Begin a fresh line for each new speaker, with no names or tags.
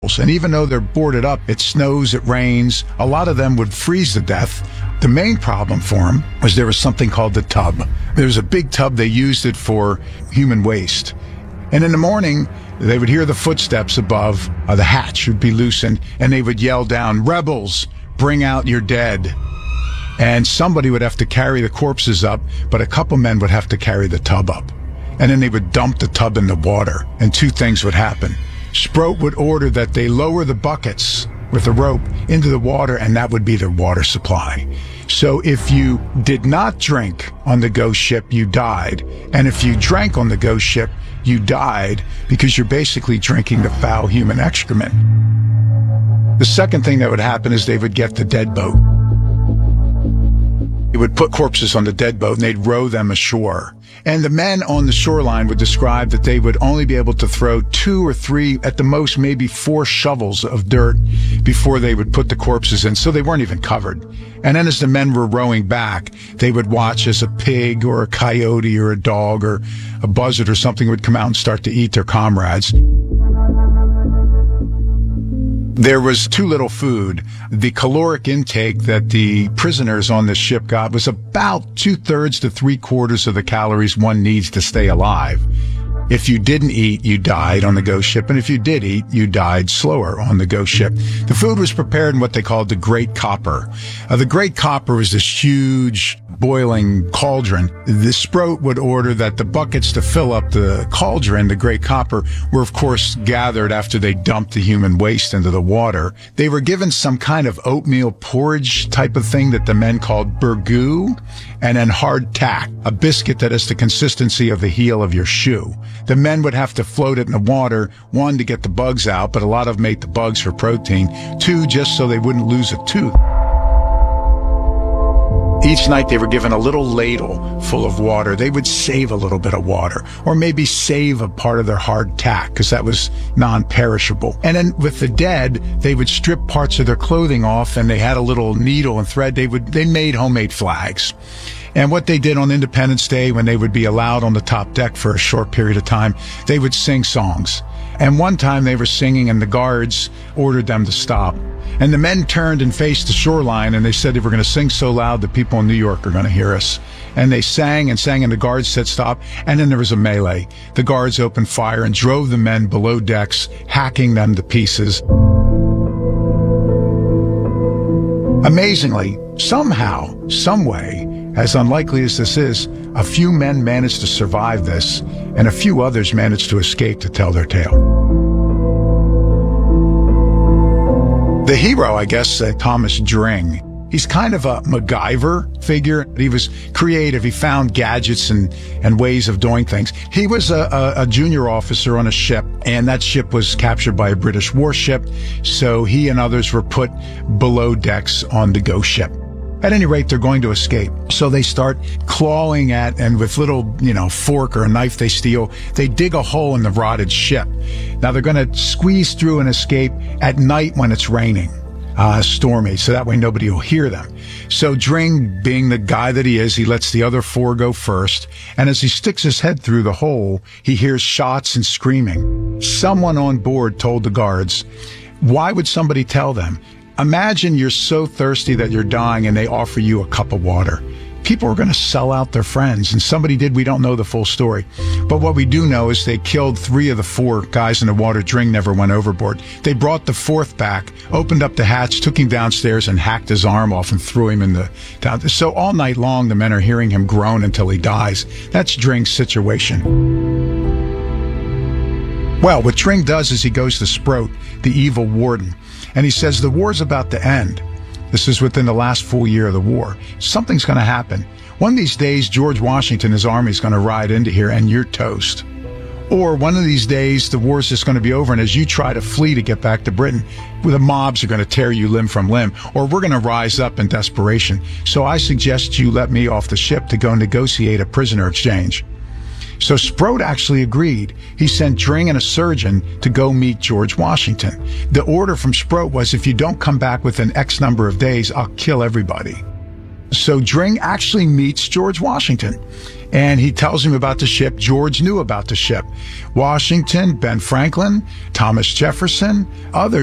And even though they're boarded up, it snows, it rains, a lot of them would freeze to death. The main problem for them was there was something called the tub. There was a big tub. They used it for human waste. And in the morning, they would hear the footsteps above. The hatch would be loosened, and they would yell down, "Rebels, bring out your dead." And somebody would have to carry the corpses up, but a couple men would have to carry the tub up. And then they would dump the tub in the water, and two things would happen. Sproat would order that they lower the buckets with a rope into the water, and that would be their water supply. So if you did not drink on the ghost ship, you died. And if you drank on the ghost ship, you died because you're basically drinking the foul human excrement. The second thing that would happen is they would get the dead boat. They would put corpses on the dead boat and they'd row them ashore. And the men on the shoreline would describe that they would only be able to throw 2 or 3, at the most maybe 4 shovels of dirt before they would put the corpses in, so they weren't even covered. And then as the men were rowing back, they would watch as a pig or a coyote or a dog or a buzzard or something would come out and start to eat their comrades. There was too little food. The caloric intake that the prisoners on this ship got was about 2/3 to 3/4 of the calories one needs to stay alive. If you didn't eat, you died on the ghost ship, and if you did eat, you died slower on the ghost ship. The food was prepared in what they called the Great Copper. The Great Copper was this huge boiling cauldron. The Sproat would order that the buckets to fill up the cauldron, the Great Copper, were of course gathered after they dumped the human waste into the water. They were given some kind of oatmeal porridge type of thing that the men called burgoo, and then hard tack, a biscuit that is the consistency of the heel of your shoe. The men would have to float it in the water, 1, to get the bugs out, but a lot of them ate the bugs for protein, 2, just so they wouldn't lose a tooth. Each night they were given a little ladle full of water. They would save a little bit of water, or maybe save a part of their hard tack, because that was non-perishable. And then with the dead, they would strip parts of their clothing off, and they had a little needle and thread. They made homemade flags. And what they did on Independence Day, when they would be allowed on the top deck for a short period of time, they would sing songs. And one time they were singing and the guards ordered them to stop. And the men turned and faced the shoreline, and they said they were going to sing so loud that people in New York are going to hear us. And they sang and sang, and the guards said stop. And then there was a melee. The guards opened fire and drove the men below decks, hacking them to pieces. Amazingly, somehow, some way, as unlikely as this is, a few men managed to survive this, and a few others managed to escape to tell their tale. The hero, I guess, Thomas Dring. He's kind of a MacGyver figure. He was creative. He found gadgets and ways of doing things. He was a junior officer on a ship, and that ship was captured by a British warship, so he and others were put below decks on the ghost ship. At any rate, they're going to escape. So they start clawing at, and with little, fork or a knife they steal, they dig a hole in the rotted ship. Now they're going to squeeze through and escape at night when it's raining, stormy, so that way nobody will hear them. So Dring, being the guy that he is, he lets the other 4 go first. And as he sticks his head through the hole, he hears shots and screaming. Someone on board told the guards. Why would somebody tell them? Imagine you're so thirsty that you're dying and they offer you a cup of water. People are going to sell out their friends, and somebody did. We don't know the full story. But what we do know is they killed 3 of the 4 guys in the water. Dring never went overboard. They brought the 4th back, opened up the hatch, took him downstairs, and hacked his arm off and threw him in the down. So all night long, the men are hearing him groan until he dies. That's Dring's situation. Well, what Dring does is he goes to Sproat, the evil warden, and he says, the war's about to end. This is within the last full year of the war. Something's going to happen. One of these days, George Washington, his army, is going to ride into here, and you're toast. Or one of these days, the war's just going to be over, and as you try to flee to get back to Britain, the mobs are going to tear you limb from limb, or we're going to rise up in desperation. So I suggest you let me off the ship to go negotiate a prisoner exchange. So Sproat actually agreed. He sent Dring and a surgeon to go meet George Washington. The order from Sproat was, if you don't come back within X number of days, I'll kill everybody. So Dring actually meets George Washington. and he tells him about the ship. George knew about the ship. Washington, Ben Franklin, Thomas Jefferson, others